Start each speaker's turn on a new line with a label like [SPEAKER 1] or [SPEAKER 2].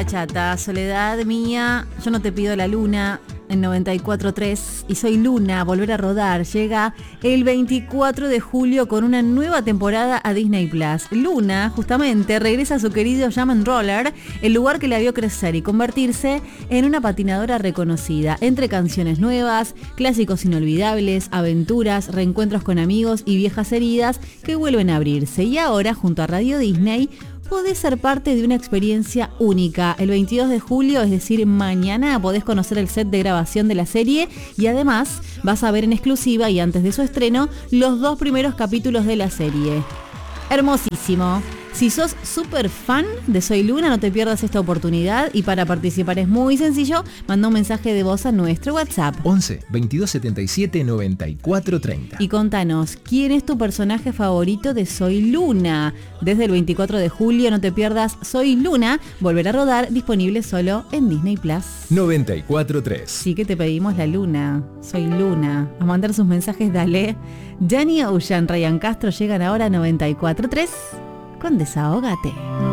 [SPEAKER 1] bachata, soledad mía, yo no te pido la luna, en 94.3 y Soy Luna, volver a rodar, llega el 24 de julio con una nueva temporada a Disney Plus. Luna, justamente, regresa a su querido Jam and Roller, el lugar que la vio crecer y convertirse en una patinadora reconocida, entre canciones nuevas, clásicos inolvidables, aventuras, reencuentros con amigos y viejas heridas que vuelven a abrirse. Y ahora, junto a Radio Disney, podés ser parte de una experiencia única. El 22 de julio, es decir, mañana, podés conocer el set de grabación de la serie y además vas a ver en exclusiva y antes de su estreno los 2 primeros capítulos de la serie. Hermosísimo. Si sos súper fan de Soy Luna, no te pierdas esta oportunidad y para participar es muy sencillo, manda un mensaje de voz a nuestro WhatsApp
[SPEAKER 2] 11 22 77 94 30
[SPEAKER 1] y contanos quién es tu personaje favorito de Soy Luna. Desde el 24 de julio no te pierdas Soy Luna, volver a rodar, disponible solo en Disney Plus
[SPEAKER 2] 94.3.
[SPEAKER 1] Sí que te pedimos la luna, Soy Luna. A mandar sus mensajes, dale. Danny Ocean, Ryan Castro llegan ahora a 94.3 con Desahógate.